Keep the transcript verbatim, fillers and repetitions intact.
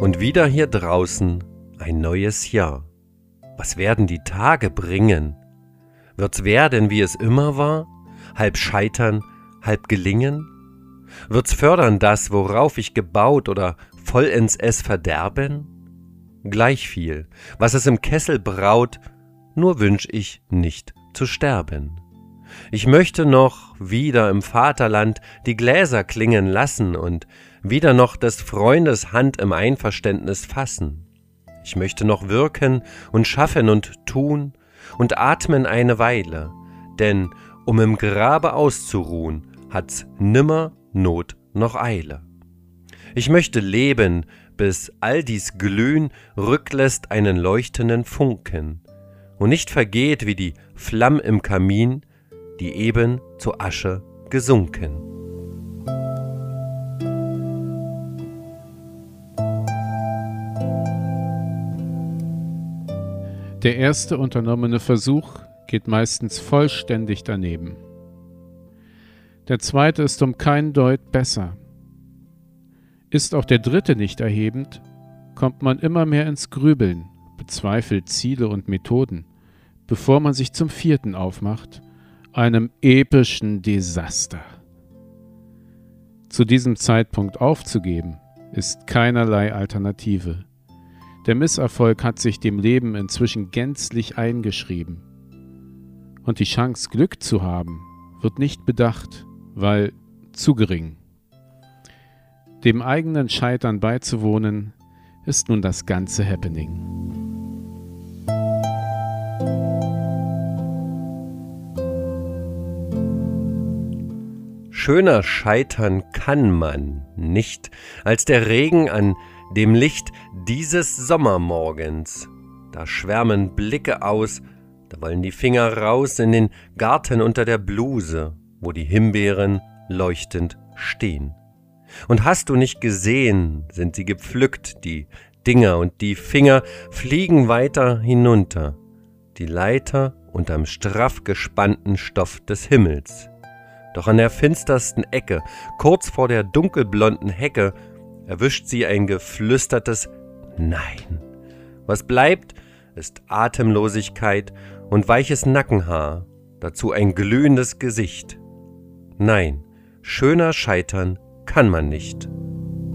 Und wieder hier draußen ein neues Jahr. Was werden die Tage bringen? Wird's werden, wie es immer war? Halb scheitern, halb gelingen? Wird's fördern das, worauf ich gebaut, oder vollends es verderben? Gleich viel, was es im Kessel braut, nur wünsch ich nicht zu sterben. Ich möchte noch wieder im Vaterland die Gläser klingen lassen und wieder noch des Freundes Hand im Einverständnis fassen. Ich möchte noch wirken und schaffen und tun und atmen eine Weile, denn um im Grabe auszuruhen, hat's nimmer Not noch Eile. Ich möchte leben, bis all dies Glühen rücklässt einen leuchtenden Funken und nicht vergeht wie die Flamm im Kamin, die eben zu Asche gesunken. Der erste unternommene Versuch geht meistens vollständig daneben. Der zweite ist um kein Deut besser. Ist auch der dritte nicht erhebend, kommt man immer mehr ins Grübeln, bezweifelt Ziele und Methoden, bevor man sich zum vierten aufmacht, einem epischen Desaster. Zu diesem Zeitpunkt aufzugeben, ist keinerlei Alternative. Der Misserfolg hat sich dem Leben inzwischen gänzlich eingeschrieben. Und die Chance, Glück zu haben, wird nicht bedacht, weil zu gering. Dem eigenen Scheitern beizuwohnen, ist nun das ganze Happening. Schöner scheitern kann man nicht, als der Regen an dem Licht dieses Sommermorgens. Da schwärmen Blicke aus, da wollen die Finger raus in den Garten unter der Bluse, wo die Himbeeren leuchtend stehen. Und hast du nicht gesehen, sind sie gepflückt, die Dinger, und die Finger fliegen weiter hinunter, die Leiter unterm straff gespannten Stoff des Himmels. Doch an der finstersten Ecke, kurz vor der dunkelblonden Hecke, erwischt sie ein geflüstertes Nein. Was bleibt, ist Atemlosigkeit und weiches Nackenhaar, dazu ein glühendes Gesicht. Nein, schöner scheitern kann man nicht.